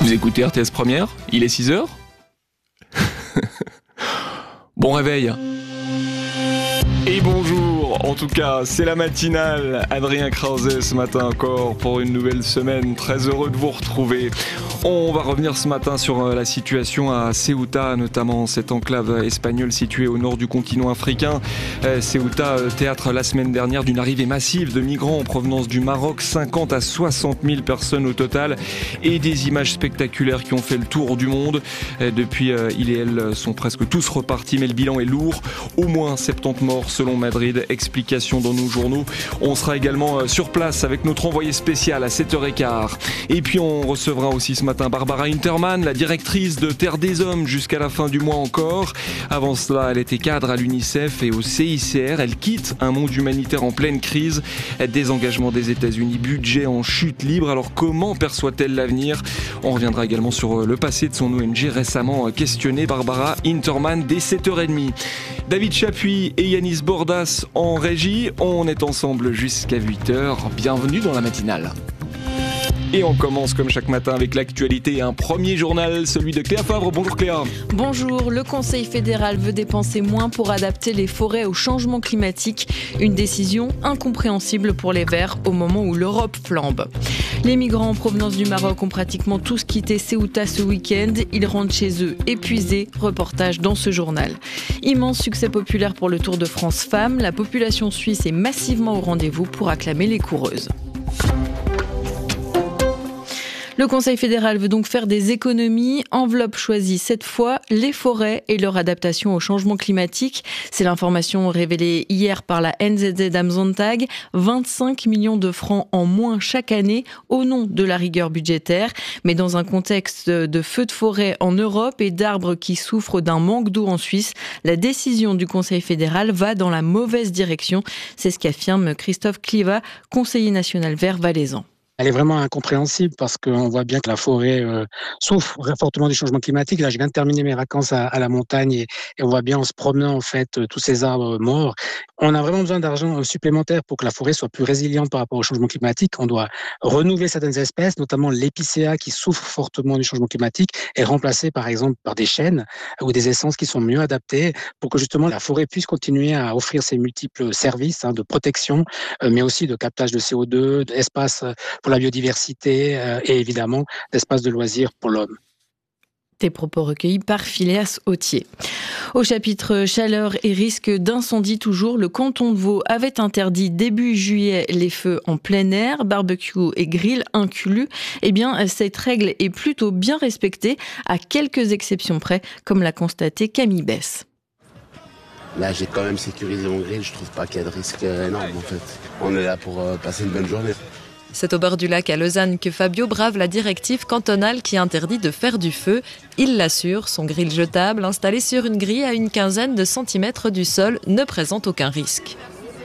Vous écoutez RTS Première, il est 6h. Bon réveil. Et bonjour, en tout cas, c'est la matinale. Adrien Krause ce matin encore pour une nouvelle semaine. Très heureux de vous retrouver. On va revenir ce matin sur la situation à Ceuta, notamment cette enclave espagnole située au nord du continent africain. Ceuta, théâtre la semaine dernière d'une arrivée massive de migrants en provenance du Maroc, 50 à 60 000 personnes au total, et des images spectaculaires qui ont fait le tour du monde. Depuis, il et elle sont presque tous repartis, mais le bilan est lourd. Au moins 70 morts selon Madrid. Explication dans nos journaux. On sera également sur place avec notre envoyé spécial à 7h15. Et puis on recevra aussi ce matin Barbara Hintermann, la directrice de Terre des Hommes jusqu'à la fin du mois encore. Avant cela, elle était cadre à l'UNICEF et au CICR. Elle quitte un monde humanitaire en pleine crise. Désengagement des États-Unis, budget en chute libre. Alors comment perçoit-elle l'avenir ? On reviendra également sur le passé de son ONG récemment questionné. Barbara Hintermann dès 7h30. David Chapuis et Yanis Bordas en régie. On est ensemble jusqu'à 8h. Bienvenue dans la matinale. Et on commence comme chaque matin avec l'actualité. Un premier journal, celui de Cléa Favre. Bonjour Cléa. Bonjour, le Conseil fédéral veut dépenser moins pour adapter les forêts au changement climatique. Une décision incompréhensible pour les Verts au moment où l'Europe flambe. Les migrants en provenance du Maroc ont pratiquement tous quitté Ceuta ce week-end. Ils rentrent chez eux épuisés. Reportage dans ce journal. Immense succès populaire pour le Tour de France Femmes. La population suisse est massivement au rendez-vous pour acclamer les coureuses. Le Conseil fédéral veut donc faire des économies. Enveloppe choisie cette fois, les forêts et leur adaptation au changement climatique. C'est l'information révélée hier par la NZZ am Sonntag. 25 millions de francs en moins chaque année au nom de la rigueur budgétaire. Mais dans un contexte de feux de forêt en Europe et d'arbres qui souffrent d'un manque d'eau en Suisse, la décision du Conseil fédéral va dans la mauvaise direction. C'est ce qu'affirme Christophe Cliva, conseiller national vert valaisan. Elle est vraiment incompréhensible parce qu'on voit bien que la forêt souffre fortement du changement climatique. Là, je viens de terminer mes vacances à la montagne et on voit bien en se promenant en fait tous ces arbres morts. On a vraiment besoin d'argent supplémentaire pour que la forêt soit plus résiliente par rapport au changement climatique. On doit renouveler certaines espèces, notamment l'épicéa qui souffre fortement du changement climatique, et remplacer par exemple par des chênes ou des essences qui sont mieux adaptées pour que justement la forêt puisse continuer à offrir ses multiples services de protection, mais aussi de captage de CO2, d'espace pour la biodiversité et évidemment d'espace de loisirs pour l'homme. Des propos recueillis par Phileas Autier. Au chapitre chaleur et risque d'incendie toujours, le canton de Vaud avait interdit début juillet les feux en plein air, barbecue et grill inclus. Eh bien, cette règle est plutôt bien respectée, à quelques exceptions près, comme l'a constaté Camille Bess. Là, j'ai quand même sécurisé mon grill, je trouve pas qu'il y a de risque énorme en fait. On est là pour passer une bonne journée. C'est au bord du lac à Lausanne que Fabio brave la directive cantonale qui interdit de faire du feu. Il l'assure, son grill jetable installé sur une grille à une quinzaine de centimètres du sol ne présente aucun risque.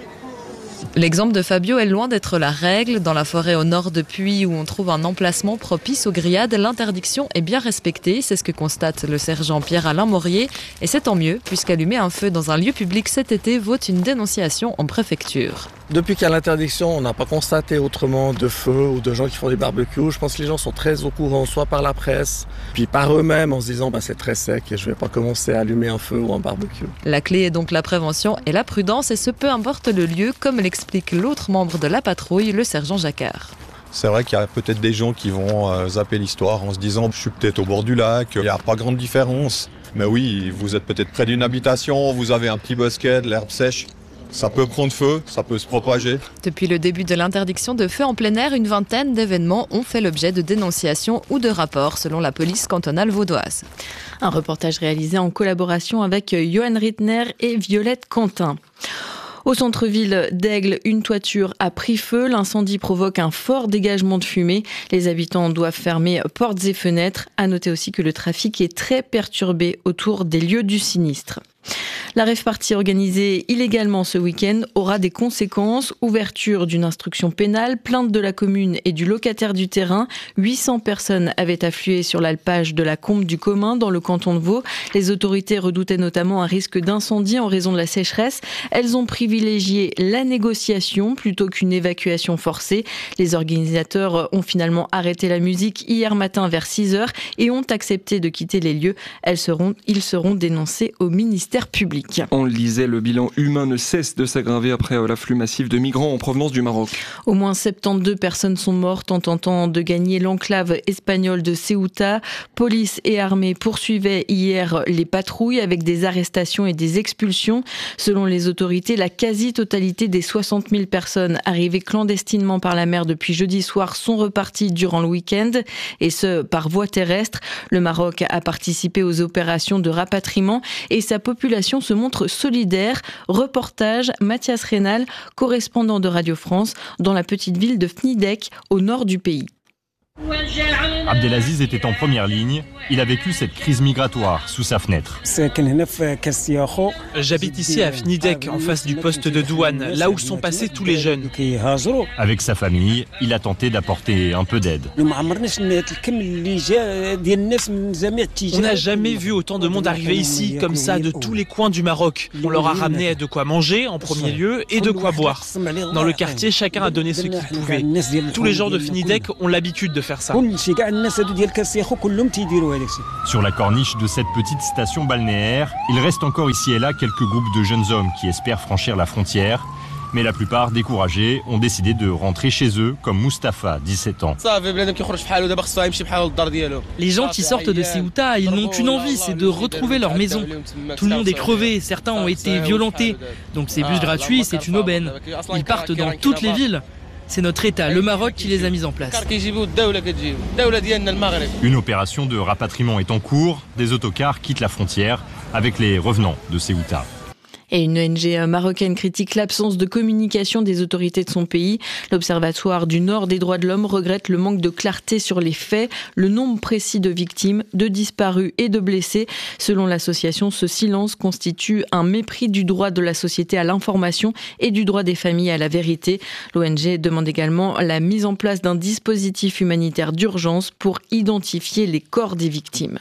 L'exemple de Fabio est loin d'être la règle. Dans la forêt au nord de Puy, où on trouve un emplacement propice aux grillades, l'interdiction est bien respectée. C'est ce que constate le sergent Pierre-Alain Maurier. Et c'est tant mieux, puisqu'allumer un feu dans un lieu public cet été vaut une dénonciation en préfecture. Depuis qu'il y a l'interdiction, on n'a pas constaté autrement de feux ou de gens qui font des barbecues. Je pense que les gens sont très au courant, soit par la presse, puis par eux-mêmes en se disant c'est très sec et je ne vais pas commencer à allumer un feu ou un barbecue. La clé est donc la prévention et la prudence, et ce peu importe le lieu, comme l'explique l'autre membre de la patrouille, le sergent Jacquard. C'est vrai qu'il y a peut-être des gens qui vont zapper l'histoire en se disant je suis peut-être au bord du lac, il n'y a pas grande différence. Mais oui, vous êtes peut-être près d'une habitation, vous avez un petit bosquet, de l'herbe sèche. Ça peut prendre feu, ça peut se propager. Depuis le début de l'interdiction de feu en plein air, une vingtaine d'événements ont fait l'objet de dénonciations ou de rapports, selon la police cantonale vaudoise. Un reportage réalisé en collaboration avec Johan Rittner et Violette Quentin. Au centre-ville d'Aigle, une toiture a pris feu. L'incendie provoque un fort dégagement de fumée. Les habitants doivent fermer portes et fenêtres. À noter aussi que le trafic est très perturbé autour des lieux du sinistre. La rave-party organisée illégalement ce week-end aura des conséquences. Ouverture d'une instruction pénale, plainte de la commune et du locataire du terrain. 800 personnes avaient afflué sur l'alpage de la Combe du Commun dans le canton de Vaud. Les autorités redoutaient notamment un risque d'incendie en raison de la sécheresse. Elles ont privilégié la négociation plutôt qu'une évacuation forcée. Les organisateurs ont finalement arrêté la musique hier matin vers 6h et ont accepté de quitter les lieux. Ils seront dénoncés au ministère public. On le disait, le bilan humain ne cesse de s'aggraver après l'afflux massif de migrants en provenance du Maroc. Au moins 72 personnes sont mortes en tentant de gagner l'enclave espagnole de Ceuta. Police et armée poursuivaient hier les patrouilles avec des arrestations et des expulsions. Selon les autorités, la quasi-totalité des 60 000 personnes arrivées clandestinement par la mer depuis jeudi soir sont reparties durant le week-end, et ce, par voie terrestre. Le Maroc a participé aux opérations de rapatriement et sa population se montre solidaire. Reportage Mathias Rénal, correspondant de Radio France, dans la petite ville de Fnidek, au nord du pays. Abdelaziz était en première ligne. Il a vécu cette crise migratoire sous sa fenêtre. J'habite ici à Fnidek, en face du poste de douane, là où sont passés tous les jeunes. Avec sa famille, il a tenté d'apporter un peu d'aide. On n'a jamais vu autant de monde arriver ici, comme ça, de tous les coins du Maroc. On leur a ramené de quoi manger, en premier lieu, et de quoi boire. Dans le quartier, chacun a donné ce qu'il pouvait. Tous les gens de Fnidek ont l'habitude de faire ça. Sur la corniche de cette petite station balnéaire, il reste encore ici et là quelques groupes de jeunes hommes qui espèrent franchir la frontière. Mais la plupart, découragés, ont décidé de rentrer chez eux, comme Mustapha, 17 ans. Les gens qui sortent de Ceuta, ils n'ont qu'une envie, c'est de retrouver leur maison. Tout le monde est crevé, certains ont été violentés. Donc ces bus gratuits, c'est une aubaine. Ils partent dans toutes les villes. C'est notre État, le Maroc, qui les a mis en place. Une opération de rapatriement est en cours. Des autocars quittent la frontière avec les revenants de Ceuta. Et une ONG marocaine critique l'absence de communication des autorités de son pays. L'Observatoire du Nord des droits de l'homme regrette le manque de clarté sur les faits, le nombre précis de victimes, de disparus et de blessés. Selon l'association, ce silence constitue un mépris du droit de la société à l'information et du droit des familles à la vérité. L'ONG demande également la mise en place d'un dispositif humanitaire d'urgence pour identifier les corps des victimes.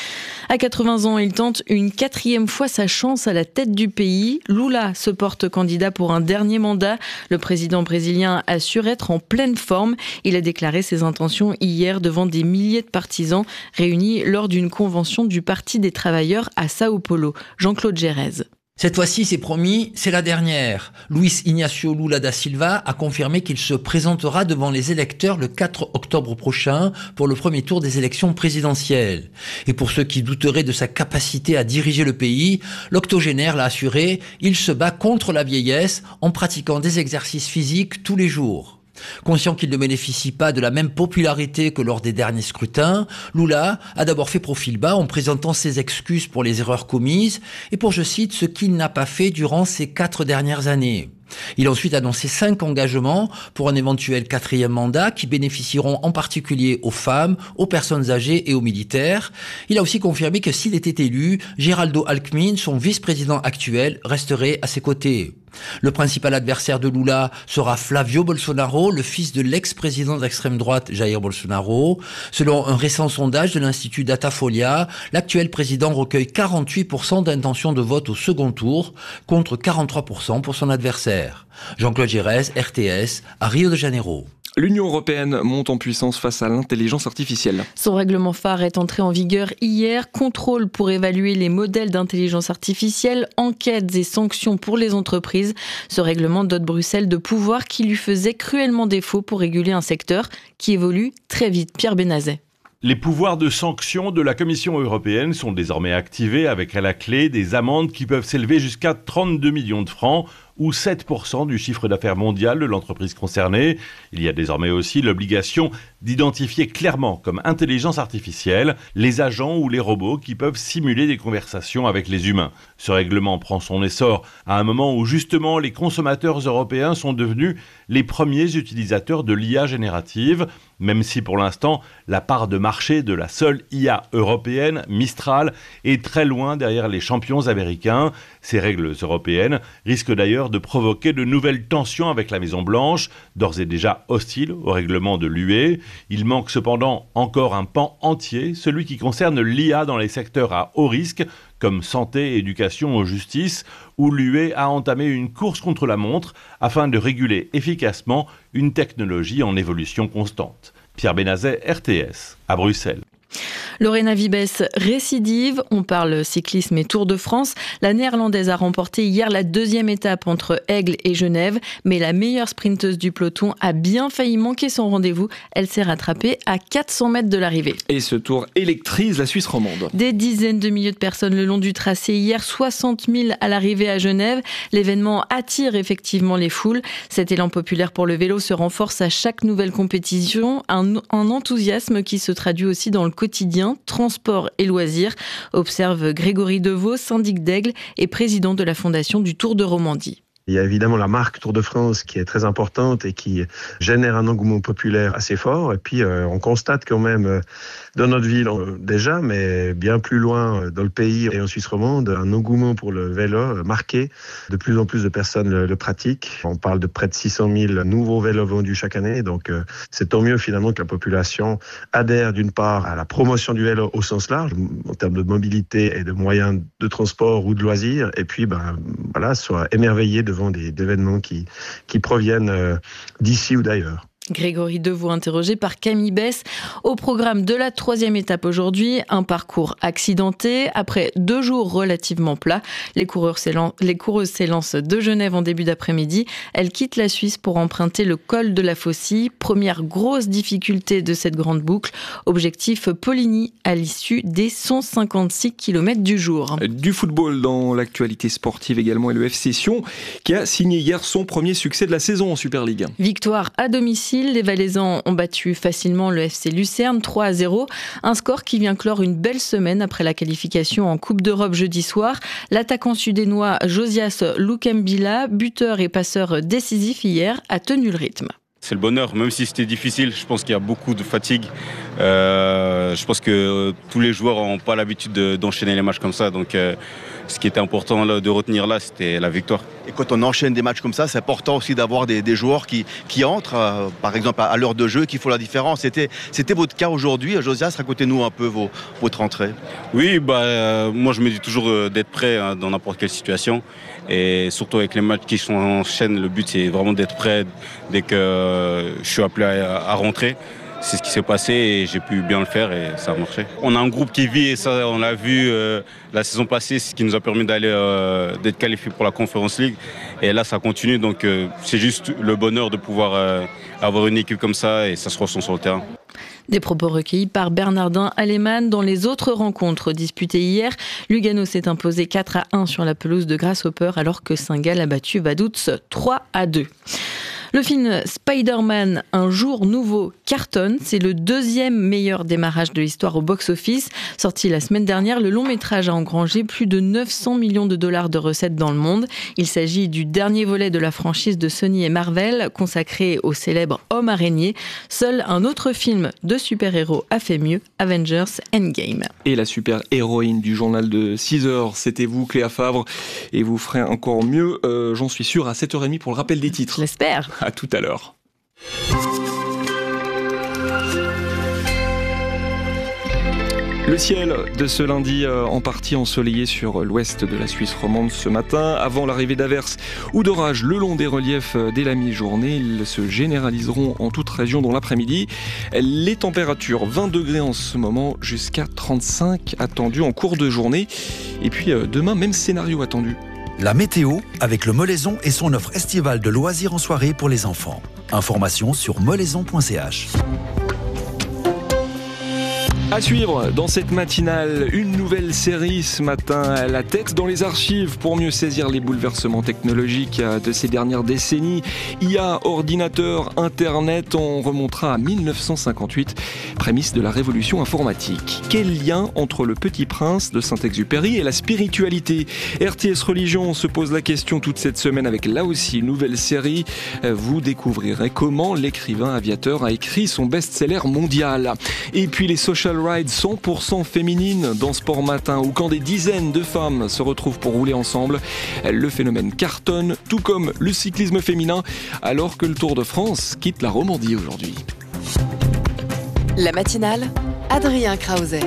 À 80 ans, il tente une 4e fois sa chance à la tête du pays. Lula se porte candidat pour un dernier mandat. Le président brésilien assure être en pleine forme. Il a déclaré ses intentions hier devant des milliers de partisans réunis lors d'une convention du Parti des travailleurs à Sao Paulo. Jean-Claude Gérez. Cette fois-ci, c'est promis, c'est la dernière. Luis Inácio Lula da Silva a confirmé qu'il se présentera devant les électeurs le 4 octobre prochain pour le premier tour des élections présidentielles. Et pour ceux qui douteraient de sa capacité à diriger le pays, l'octogénaire l'a assuré, il se bat contre la vieillesse en pratiquant des exercices physiques tous les jours. Conscient qu'il ne bénéficie pas de la même popularité que lors des derniers scrutins, Lula a d'abord fait profil bas en présentant ses excuses pour les erreurs commises et pour, je cite, ce qu'il n'a pas fait durant ces 4 dernières années. Il a ensuite annoncé 5 engagements pour un éventuel 4e mandat qui bénéficieront en particulier aux femmes, aux personnes âgées et aux militaires. Il a aussi confirmé que s'il était élu, Geraldo Alckmin, son vice-président actuel, resterait à ses côtés. Le principal adversaire de Lula sera Flavio Bolsonaro, le fils de l'ex-président d'extrême droite Jair Bolsonaro. Selon un récent sondage de l'Institut Datafolia, l'actuel président recueille 48% d'intentions de vote au second tour, contre 43% pour son adversaire. Jean-Claude Gérez, RTS, à Rio de Janeiro. L'Union européenne monte en puissance face à l'intelligence artificielle. Son règlement phare est entré en vigueur hier. Contrôle pour évaluer les modèles d'intelligence artificielle, enquêtes et sanctions pour les entreprises. Ce règlement dote Bruxelles de pouvoirs qui lui faisaient cruellement défaut pour réguler un secteur qui évolue très vite. Pierre Benazet. Les pouvoirs de sanction de la Commission européenne sont désormais activés avec à la clé des amendes qui peuvent s'élever jusqu'à 32 millions de francs ou 7% du chiffre d'affaires mondial de l'entreprise concernée. Il y a désormais aussi l'obligation d'identifier clairement comme intelligence artificielle les agents ou les robots qui peuvent simuler des conversations avec les humains. Ce règlement prend son essor à un moment où justement les consommateurs européens sont devenus les premiers utilisateurs de l'IA générative. même si pour l'instant, la part de marché de la seule IA européenne, Mistral, est très loin derrière les champions américains. Ces règles européennes risquent d'ailleurs de provoquer de nouvelles tensions avec la Maison-Blanche, d'ores et déjà hostile au règlement de l'UE. Il manque cependant encore un pan entier, celui qui concerne l'IA dans les secteurs à haut risque, comme santé, éducation ou justice, où l'UE a entamé une course contre la montre afin de réguler efficacement une technologie en évolution constante. Pierre Benazet, RTS, à Bruxelles. Lorena Wiebes récidive, on parle cyclisme et Tour de France. La néerlandaise a remporté hier la 2e étape entre Aigle et Genève, mais la meilleure sprinteuse du peloton a bien failli manquer son rendez-vous. Elle s'est rattrapée à 400 mètres de l'arrivée. Et ce tour électrise la Suisse romande. Des dizaines de milliers de personnes le long du tracé hier, 60 000 à l'arrivée à Genève. L'événement attire effectivement les foules. Cet élan populaire pour le vélo se renforce à chaque nouvelle compétition. Un enthousiasme qui se traduit aussi dans le quotidien, transport et loisirs, observe Grégory Deveau, syndic d'Aigle et président de la Fondation du Tour de Romandie. Il y a évidemment la marque Tour de France qui est très importante et qui génère un engouement populaire assez fort. Et puis on constate quand même dans notre ville déjà, mais bien plus loin dans le pays et en Suisse romande, un engouement pour le vélo marqué. De plus en plus de personnes le pratiquent. On parle de près de 600 000 nouveaux vélos vendus chaque année. Donc c'est tant mieux finalement que la population adhère d'une part à la promotion du vélo au sens large, en termes de mobilité et de moyens de transport ou de loisirs. Et puis soit émerveillée devant des événements qui proviennent d'ici ou d'ailleurs. Grégory Deveau, interrogé par Camille Bess. Au programme de la 3e étape aujourd'hui, un parcours accidenté. Après 2 jours relativement plats, les coureuses s'élancent de Genève en début d'après-midi. Elles quittent la Suisse pour emprunter le col de la Faucille. Première grosse difficulté de cette grande boucle. Objectif Poligny à l'issue des 156 km du jour. Du football dans l'actualité sportive également et le FC Sion qui a signé hier son premier succès de la saison en Super League. Victoire à domicile. Les Valaisans ont battu facilement le FC Lucerne 3-0. Un score qui vient clore une belle semaine après la qualification en Coupe d'Europe jeudi soir. L'attaquant sudénois Josias Lukembila, buteur et passeur décisif hier, a tenu le rythme. C'est le bonheur, même si c'était difficile. Je pense qu'il y a beaucoup de fatigue. Je pense que tous les joueurs n'ont pas l'habitude d'enchaîner les matchs comme ça. Donc, ce qui était important de retenir là, c'était la victoire. Et quand on enchaîne des matchs comme ça, c'est important aussi d'avoir des joueurs qui entrent, par exemple, à l'heure de jeu, qui font la différence. C'était votre cas aujourd'hui. Josias, racontez-nous un peu votre entrée. Oui, moi je me dis toujours d'être prêt dans n'importe quelle situation. Et surtout avec les matchs qui sont en chaîne, le but c'est vraiment d'être prêt dès que je suis appelé à rentrer. C'est ce qui s'est passé et j'ai pu bien le faire et ça a marché. On a un groupe qui vit et ça on l'a vu la saison passée, ce qui nous a permis d'être qualifiés pour la Conference League. Et là ça continue, donc c'est juste le bonheur de pouvoir avoir une équipe comme ça et ça se ressent sur le terrain. Des propos recueillis par Bernardin Alemann. Dans les autres rencontres disputées hier, Lugano s'est imposé 4-1 sur la pelouse de Grasshopper alors que Saint-Gall a battu Vaduz 3-2. Le film Spider-Man, Un jour nouveau cartonne. C'est le 2e meilleur démarrage de l'histoire au box-office. Sorti la semaine dernière, le long-métrage a engrangé plus de 900 millions de dollars de recettes dans le monde. Il s'agit du dernier volet de la franchise de Sony et Marvel, consacré au célèbre Homme Araignée. Seul un autre film de super-héros a fait mieux, Avengers Endgame. Et la super-héroïne du journal de 6h, c'était vous, Cléa Favre. Et vous ferez encore mieux, j'en suis sûr, à 7h30 pour le rappel des titres. Je l'espère. À tout à l'heure. Le ciel de ce lundi en partie ensoleillé sur l'ouest de la Suisse romande ce matin. Avant l'arrivée d'averses ou d'orages le long des reliefs dès la mi-journée, ils se généraliseront en toute région dans l'après-midi. Les températures 20 degrés en ce moment jusqu'à 35 attendues en cours de journée. Et puis demain, même scénario attendu. La météo avec le Molaison et son offre estivale de loisirs en soirée pour les enfants. Informations sur molaison.ch. À suivre dans cette matinale, une nouvelle série ce matin, la tête dans les archives pour mieux saisir les bouleversements technologiques de ces dernières décennies. IA, ordinateur, Internet, on remontera à 1958, prémisse de la révolution informatique. Quel lien entre le Petit Prince de Saint-Exupéry et la spiritualité ? RTS Religion se pose la question toute cette semaine avec là aussi une nouvelle série. Vous découvrirez comment l'écrivain aviateur a écrit son best-seller mondial. Et puis les social rides 100% féminines dans Sport Matin, où quand des dizaines de femmes se retrouvent pour rouler ensemble, le phénomène cartonne, tout comme le cyclisme féminin, alors que le Tour de France quitte la Romandie aujourd'hui. La matinale, Adrien Krause.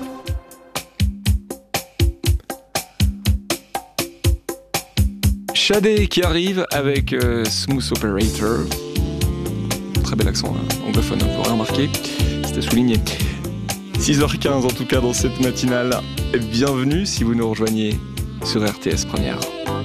Shadé qui arrive avec Smooth Operator. Très bel accent anglophone, vous l'aurez remarqué, c'était souligné. 6h15 en tout cas dans cette matinale. Bienvenue si vous nous rejoignez sur RTS Première.